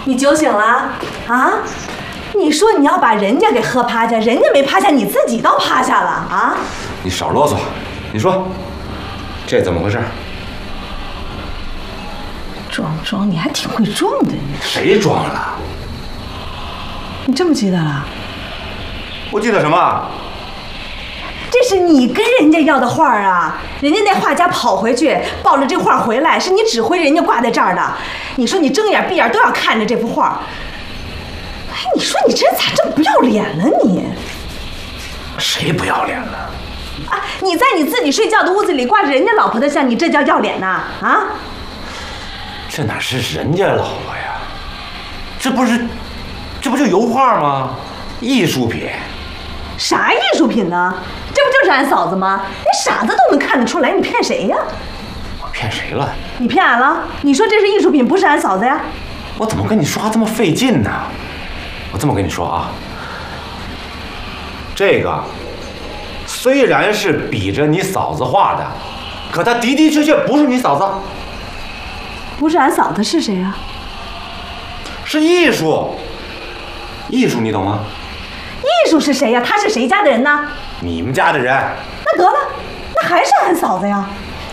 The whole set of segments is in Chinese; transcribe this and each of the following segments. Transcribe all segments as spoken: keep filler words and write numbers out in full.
你酒醒了啊？你说你要把人家给喝趴下，人家没趴下，你自己倒趴下了啊？ 你少啰嗦，你说这怎么回事？ 装装，你还挺会装的你。 谁装了？ 你这么记得了？ 我记得什么？ 这是你跟人家要的画啊！人家那画家跑回去抱着这画回来，是你指挥人家挂在这儿的。你说你睁眼闭眼都要看着这幅画。哎，你说你这人咋这么不要脸了你？ 谁不要脸了？ 啊！你在你自己睡觉的屋子里挂着人家老婆的像，你这叫要脸呐？啊！ 这哪是人家老婆呀？这不是，这不就油画吗？艺术品。 啥艺术品呢？这不就是俺嫂子吗？连傻子都能看得出来，你骗谁呀？ 我骗谁了？ 你骗俺了？你说这是艺术品，不是俺嫂子呀？ 我怎么跟你说话这么费劲呢？我这么跟你说啊，这个虽然是比着你嫂子画的，可它的的确确不是你嫂子。 不是俺嫂子是谁呀？ 是艺术，艺术你懂吗？ 艺术是谁呀？他是谁家的人呢？ 你们家的人。 那得了，那还是俺嫂子呀。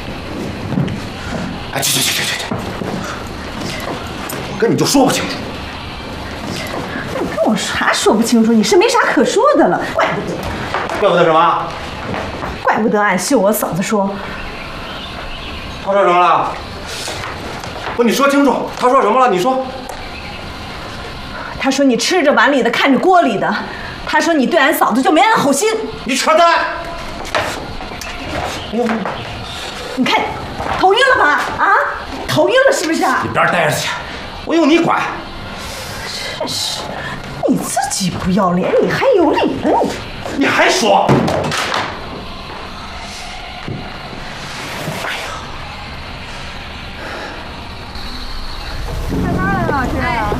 哎，去去去去去去！我跟你就说不清楚。 你跟我啥说不清楚？你是没啥可说的了，怪不得。 怪不得什么？ 怪不得俺秀我嫂子说。 他说什么了？不，你说清楚，他说什么了？你说。 他说你吃着碗里的，看着锅里的。他说你对俺嫂子就没安好心。 你扯淡！ 你看，头晕了吧？啊，头晕了是不是啊？ 一边待着去，我用你管。 真是，你自己不要脸，你还有理了你？ 你还说？ 下班了，老师。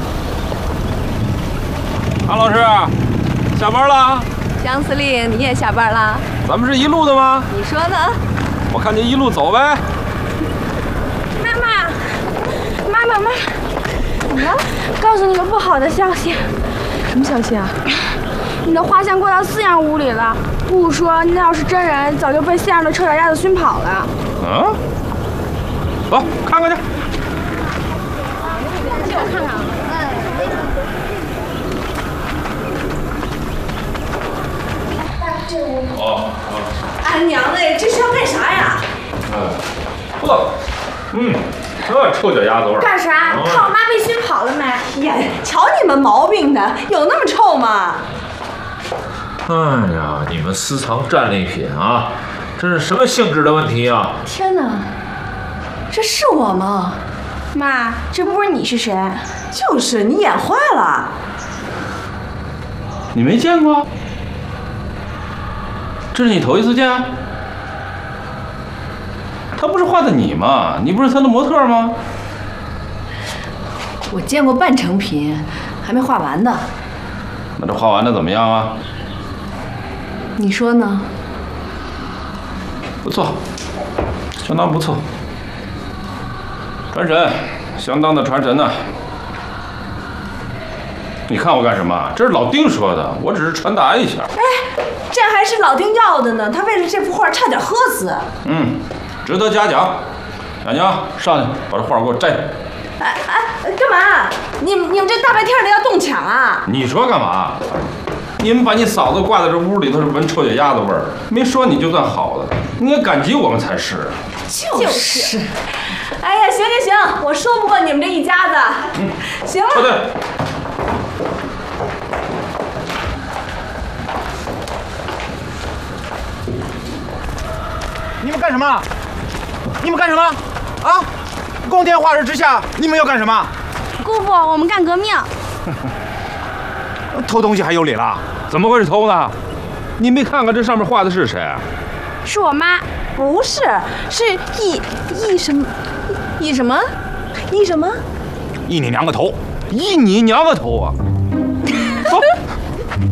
韩老师，下班了。 江司令，你也下班了？ 咱们是一路的吗？ 你说呢？ 我看您一路走呗。 妈妈，妈妈妈，怎么了？告诉你个不好的消息。什么消息啊？你的画像挂到饲养屋里了。不说那要是真人，早就被县上的臭脚丫子熏跑了。 嗯？走，看看去。 借我看看啊。 哦， 俺娘嘞，这是要干啥呀？ 哎，呵，嗯，这臭脚丫子味儿。 干啥？看我妈被熏跑了没？ 呀，瞧你们毛病的，有那么臭吗？ 哎呀，你们私藏战利品啊，这是什么性质的问题啊？ 天哪，这是我吗？妈，这不是你是谁？ 就是你眼坏了。 你没见过？这是你头一次见？他不是画的你吗？你不是他的模特吗？ 我见过半成品，还没画完呢。 那这画完的怎么样啊？ 你说呢？ 不错，相当不错。传神，相当的传神呢。你看我干什么？这是老丁说的，我只是传达一下。 哎，这还是老丁要的呢，他为了这幅画差点喝死。 嗯，值得嘉奖。小娘，上去把这画给我摘下。 哎哎，干嘛？你们你们这大白天的要动抢啊？ 你说干嘛？你们把你嫂子挂在这屋里头是闻臭脚丫子味儿，没说你就算好了，你应该感激我们才是。 就是。哎呀，行行行，我说不过你们这一家子。嗯，行了。 撤退。 你们干什么？你们干什么？啊！光天化日之下，你们要干什么？ 姑父，我们干革命。 偷东西还有理了？ 怎么会是偷呢？你没看看这上面画的是谁？ 是我妈。 不是，是易易什么？易什么？易什么？ 易你娘个头！ 易你娘个头啊！走。